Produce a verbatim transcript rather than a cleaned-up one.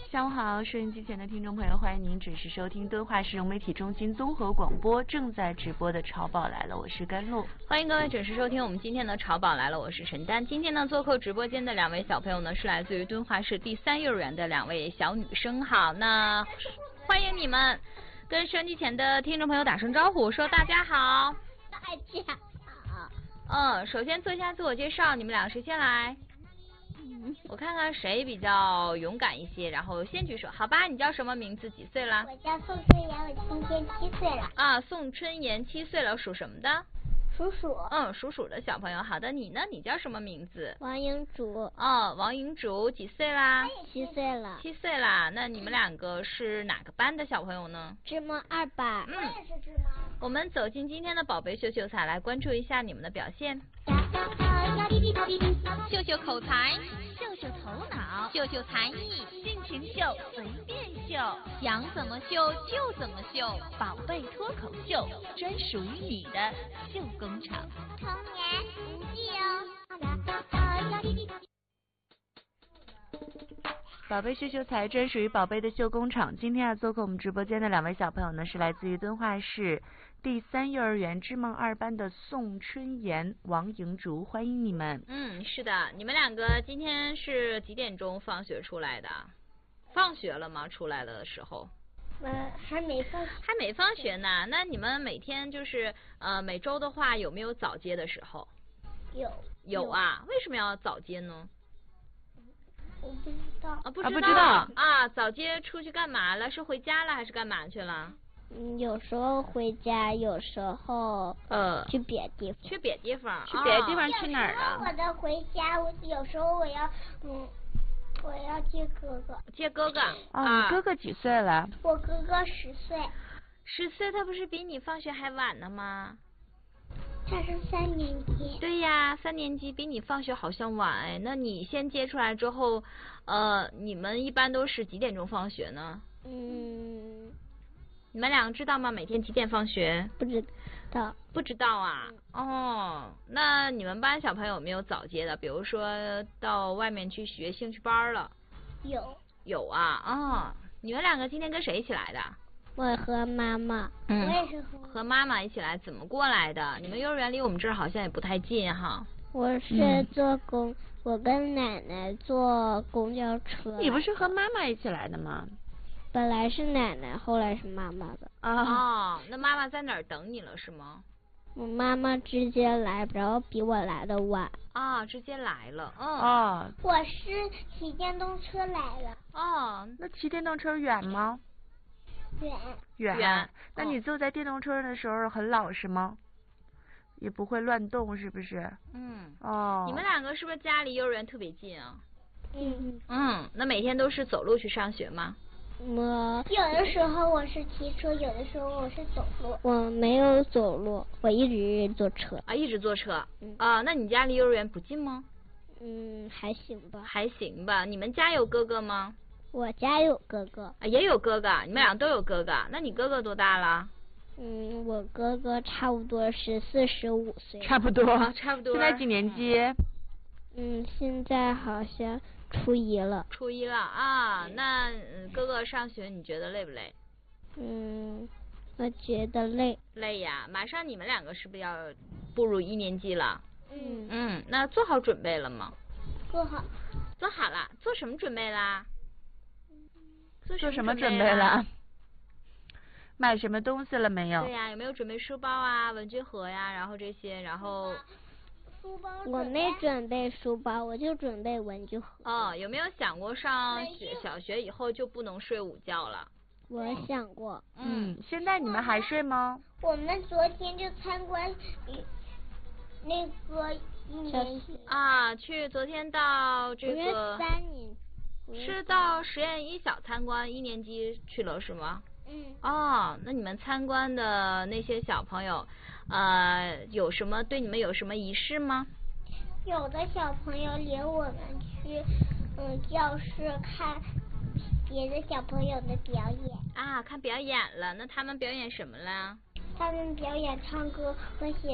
下午好，收音机前的听众朋友，欢迎您准时收听敦化市融媒体中心综合广播正在直播的《潮宝来了》，我是甘露。 欢迎各位准时收听我们今天的《潮宝来了》，我是陈丹。今天呢，做客直播间的两位小朋友呢，是来自于敦化市第三幼儿园的两位小女生。好，那欢迎你们，跟收音机前的听众朋友打声招呼，说大家好。 大家好。 嗯，首先做一下自我介绍，你们俩谁先来？我看看谁比较勇敢一些，然后先举手，好吧？你叫什么名字？几岁了？ 我叫宋春妍，我今天七岁了。 啊，宋春妍七岁了，属什么的？ 属鼠。 嗯，属鼠的小朋友。好的，你呢？你叫什么名字？ 王英竹。 哦，王英竹，几岁啦？ 七岁了。 七岁啦。那你们两个是哪个班的小朋友呢？ 智梦二班。 嗯， 我也是智梦。 我们走进今天的宝贝秀秀彩，来关注一下你们的表现。 秀秀口才，秀秀头脑，秀秀才艺，尽情秀，随便秀，想怎么秀就怎么秀，宝贝脱口秀，专属于你的秀工厂。 童言无忌哦。 宝贝秀秀才专属于宝贝的秀工厂。今天要做客我们直播间的两位小朋友呢，是来自于敦化市第三幼儿园智梦二班的宋春妍、王莹竹，欢迎你们。 嗯，是的，你们两个今天是几点钟放学出来的？放学了吗？出来了的时候？ 呃，还没放学。 还没放学呢。那你们每天就是呃每周的话，有没有早接的时候？ 有。 有啊，为什么要早接呢？ 我不知道。 啊，不知道。 啊，不知道啊，早接出去干嘛了？是回家了还是干嘛去了？ 嗯，有时候回家，有时候呃去别的地方。 去别的地方。 去别的地方去哪儿了？我的回家，我有时候我要嗯，我要接哥哥。 接哥哥。 哦，你哥哥几岁了？ 我哥哥十岁。 十岁，他不是比你放学还晚呢吗？ 他是三年级。 对呀，三年级比你放学好像晚哎。那你先接出来之后，呃，你们一般都是几点钟放学呢？ 嗯。 你们两个知道吗？每天几点放学？ 不知道。 不知道啊？嗯、哦，那你们班小朋友有没有早接的？比如说到外面去学兴趣班了？ 有。 有啊，啊、哦，你们两个今天跟谁一起来的？ 我和妈妈。 嗯， 我也是和和妈妈一起来。怎么过来的？你们幼儿园离我们这儿好像也不太近哈。 我是坐公，嗯、我跟奶奶坐公交车。 你不是和妈妈一起来的吗？ 本来是奶奶，后来是妈妈的。 哦，哦，那妈妈在哪儿等你了是吗？ 我妈妈直接来，然后比我来的晚。 啊，直接来了。嗯。 哦。 我是骑电动车来了。 哦， 那骑电动车远吗？ 远。 远。 远。 那你坐在电动车的时候很老实吗？也不会乱动是不是？ 嗯。 哦。 你们两个是不是家离幼儿园特别近啊？ 嗯。 嗯，那每天都是走路去上学吗？ 我有的时候我是骑车，有的时候我是走路。我没有走路，我一直坐车。 啊，一直坐车。 嗯。 啊，那你家离幼儿园不近吗？ 嗯，还行吧。 还行吧。你们家有哥哥吗？ 我家有哥哥。 啊，也有哥哥，你们俩都有哥哥。那你哥哥多大了？ 嗯，我哥哥差不多十四十五岁。 差不多。 啊，差不多。 现在几年级？ 嗯，现在好像初一了。 初一了啊，那哥哥上学你觉得累不累？ 嗯，我觉得累。 累呀，马上你们两个是不是要步入一年级了？ 嗯。 嗯，那做好准备了吗？ 做好。 做好了，做什么准备啦？ 做什么准备了？买什么东西了没有？ 对呀，有没有准备书包啊、文具盒呀，然后这些，然后。 书包。我没准备书包，我就准备文具盒。 哦，有没有想过上小学以后就不能睡午觉了？ 我想过。 嗯，现在你们还睡吗？ 我们昨天就参观那个一年级啊，去昨天到这个三年， 是到实验一小参观一年级去了是吗？ 嗯。 哦，那你们参观的那些小朋友，呃，有什么对你们有什么仪式吗？ 有的小朋友领我们去，嗯，教室看别的小朋友的表演。 啊，看表演了，那他们表演什么了？ 他们表演唱歌和写